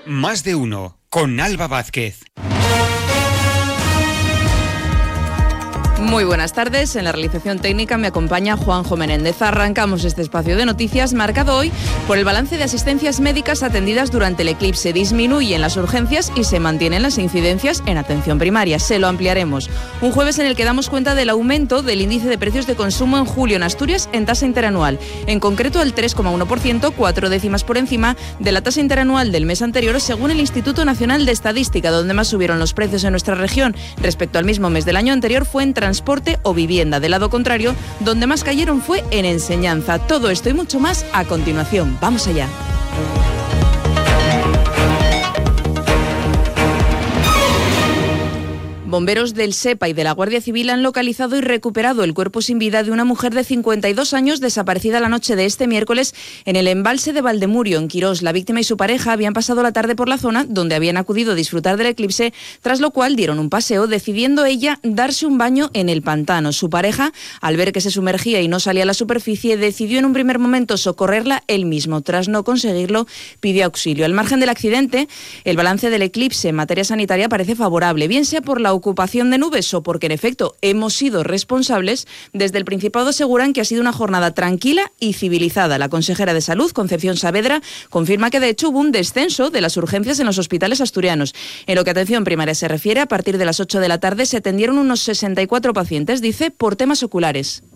Más de uno, con Alba Vázquez. Muy buenas tardes. En la realización técnica me acompaña Juanjo Menéndez. Arrancamos este espacio de noticias marcado hoy por el balance de asistencias médicas atendidas durante el eclipse. Disminuyen las urgencias y se mantienen las incidencias en atención primaria. Se lo ampliaremos. Un jueves en el que damos cuenta del aumento del índice de precios de consumo en julio en Asturias en tasa interanual. En concreto el 3,1%, 4 décimas por encima de la tasa interanual del mes anterior, según el Instituto Nacional de Estadística. Donde más subieron los precios en nuestra región respecto al mismo mes del año anterior fue en transporte o vivienda. Del lado contrario, donde más cayeron fue en enseñanza. Todo esto y mucho más a continuación. Vamos allá. Bomberos del SEPA y de la Guardia Civil han localizado y recuperado el cuerpo sin vida de una mujer de 52 años desaparecida la noche de este miércoles en el embalse de Valdemurio, en Quirós. La víctima y su pareja habían pasado la tarde por la zona donde habían acudido a disfrutar del eclipse, tras lo cual dieron un paseo, decidiendo ella darse un baño en el pantano. Su pareja, al ver que se sumergía y no salía a la superficie, decidió en un primer momento socorrerla él mismo. Tras no conseguirlo, pidió auxilio. Al margen del accidente, el balance del eclipse en materia sanitaria parece favorable, bien sea por la ocupación de nubes o porque en efecto hemos sido responsables. Desde el Principado aseguran que ha sido una jornada tranquila y civilizada. La consejera de Salud, Concepción Saavedra, confirma que de hecho hubo un descenso de las urgencias en los hospitales asturianos. En lo que a atención primaria se refiere, a partir de las 8 de la tarde se atendieron unos 64 pacientes, dice, por temas oculares.